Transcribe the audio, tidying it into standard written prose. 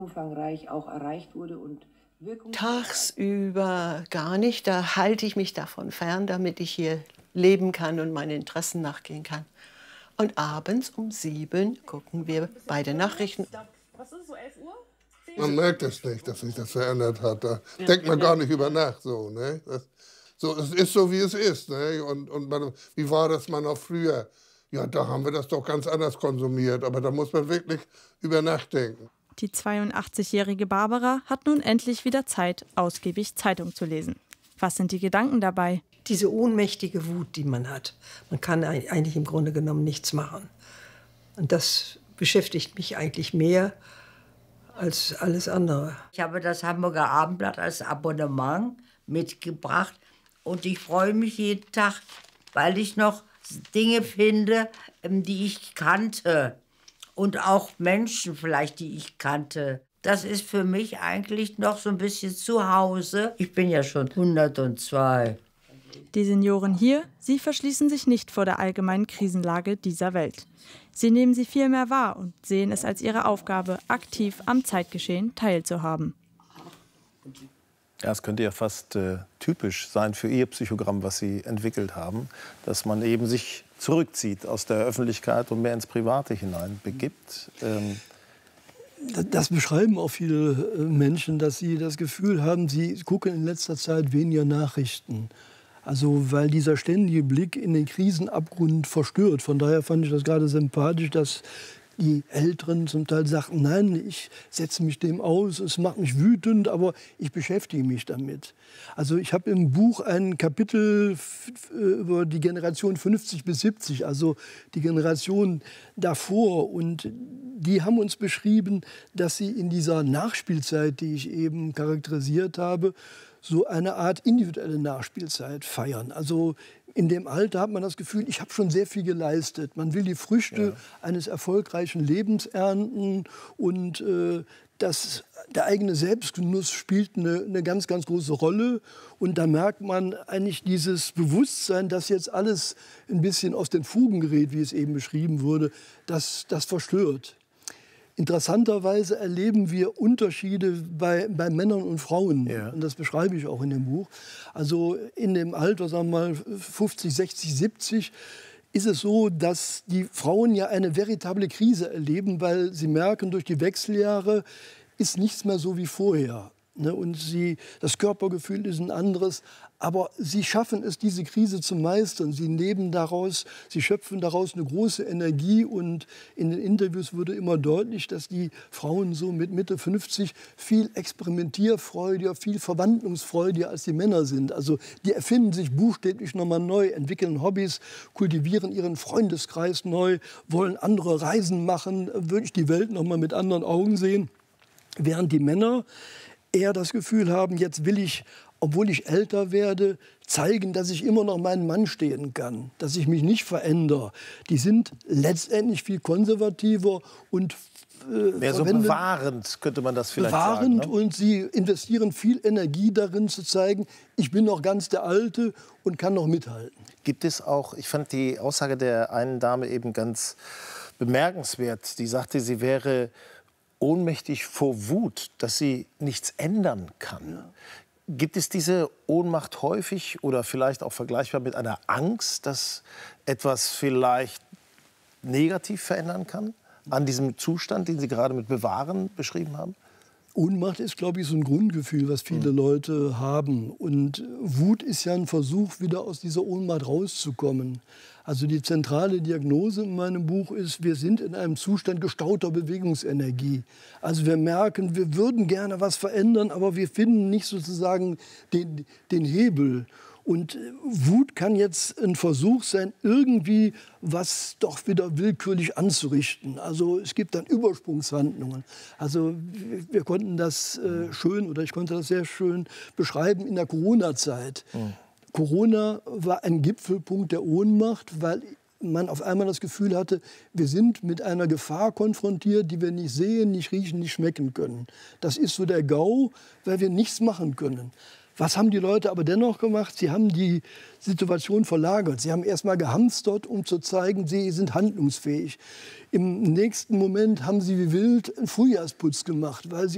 umfangreich auch erreicht wurde und Wirkung. Tagsüber gar nicht, da halte ich mich davon fern, damit ich hier leben kann und meinen Interessen nachgehen kann. Und abends um 7 gucken wir beide Nachrichten. Was ist so, 11 Uhr? Man merkt es nicht, dass sich das verändert hat. Da denkt man gar nicht über nach. So, ne? Es ist so, wie es ist. Ne? Wie war das mal noch früher? Ja, da haben wir das doch ganz anders konsumiert. Aber da muss man wirklich über nachdenken. Die 82-jährige Barbara hat nun endlich wieder Zeit, ausgiebig Zeitung zu lesen. Was sind die Gedanken dabei? Diese ohnmächtige Wut, die man hat. Man kann eigentlich im Grunde genommen nichts machen. Und das beschäftigt mich eigentlich mehr als alles andere. Ich habe das Hamburger Abendblatt als Abonnement mitgebracht und ich freue mich jeden Tag, weil ich noch Dinge finde, die ich kannte und auch Menschen vielleicht, die ich kannte. Das ist für mich eigentlich noch so ein bisschen zu Hause. Ich bin ja schon 102. Die Senioren hier, sie verschließen sich nicht vor der allgemeinen Krisenlage dieser Welt. Sie nehmen sie vielmehr wahr und sehen es als ihre Aufgabe, aktiv am Zeitgeschehen teilzuhaben. Ja, es könnte ja fast typisch sein für Ihr Psychogramm, was Sie entwickelt haben, dass man eben sich zurückzieht aus der Öffentlichkeit und mehr ins Private hinein begibt. Das beschreiben auch viele Menschen, dass sie das Gefühl haben, sie gucken in letzter Zeit weniger Nachrichten. Also weil dieser ständige Blick in den Krisenabgrund verstört. Von daher fand ich das gerade sympathisch, dass die Älteren zum Teil sagten, nein, ich setze mich dem aus, es macht mich wütend, aber ich beschäftige mich damit. Also ich habe im Buch ein Kapitel über die Generation 50 bis 70, also die Generation davor. Und die haben uns beschrieben, dass sie in dieser Nachspielzeit, die ich eben charakterisiert habe, so eine Art individuelle Nachspielzeit feiern. Also in dem Alter hat man das Gefühl, ich habe schon sehr viel geleistet. Man will die Früchte eines erfolgreichen Lebens ernten und der eigene Selbstgenuss spielt eine ganz, ganz große Rolle. Und da merkt man eigentlich dieses Bewusstsein, dass jetzt alles ein bisschen aus den Fugen gerät, wie es eben beschrieben wurde, das verstört. Interessanterweise erleben wir Unterschiede bei Männern und Frauen. Ja. Und das beschreibe ich auch in dem Buch. Also in dem Alter, sagen wir mal 50, 60, 70, ist es so, dass die Frauen ja eine veritable Krise erleben, weil sie merken, durch die Wechseljahre ist nichts mehr so wie vorher. Und das Körpergefühl ist ein anderes. Aber sie schaffen es, diese Krise zu meistern. Sie schöpfen daraus eine große Energie. Und in den Interviews wurde immer deutlich, dass die Frauen so mit Mitte 50 viel experimentierfreudiger, viel verwandlungsfreudiger als die Männer sind. Also die erfinden sich buchstäblich nochmal neu, entwickeln Hobbys, kultivieren ihren Freundeskreis neu, wollen andere Reisen machen, wirklich die Welt nochmal mit anderen Augen sehen. Während die Männer eher das Gefühl haben, jetzt will ich, obwohl ich älter werde, zeigen, dass ich immer noch meinen Mann stehen kann, dass ich mich nicht verändere. Die sind letztendlich viel konservativer und mehr so bewahrend, könnte man das vielleicht sagen. Bewahrend, ne? Und sie investieren viel Energie darin zu zeigen, ich bin noch ganz der Alte und kann noch mithalten. Gibt es auch, ich fand die Aussage der einen Dame eben ganz bemerkenswert, die sagte, sie wäre ohnmächtig vor Wut, dass sie nichts ändern kann. Ja. Gibt es diese Ohnmacht häufig oder vielleicht auch vergleichbar mit einer Angst, dass etwas vielleicht negativ verändern kann an diesem Zustand, den Sie gerade mit Bewahren beschrieben haben? Ohnmacht ist, glaube ich, so ein Grundgefühl, was viele Leute haben. Und Wut ist ja ein Versuch, wieder aus dieser Ohnmacht rauszukommen. Also die zentrale Diagnose in meinem Buch ist, wir sind in einem Zustand gestauter Bewegungsenergie. Also wir merken, wir würden gerne was verändern, aber wir finden nicht sozusagen den Hebel. Und Wut kann jetzt ein Versuch sein, irgendwie was doch wieder willkürlich anzurichten. Also es gibt dann Übersprungshandlungen. Also wir konnten das ich konnte das sehr schön beschreiben in der Corona-Zeit. Corona war ein Gipfelpunkt der Ohnmacht, weil man auf einmal das Gefühl hatte, wir sind mit einer Gefahr konfrontiert, die wir nicht sehen, nicht riechen, nicht schmecken können. Das ist so der GAU, weil wir nichts machen können. Was haben die Leute aber dennoch gemacht? Sie haben die Situation verlagert. Sie haben erst mal gehamstert, um zu zeigen, sie sind handlungsfähig. Im nächsten Moment haben sie wie wild einen Frühjahrsputz gemacht, weil sie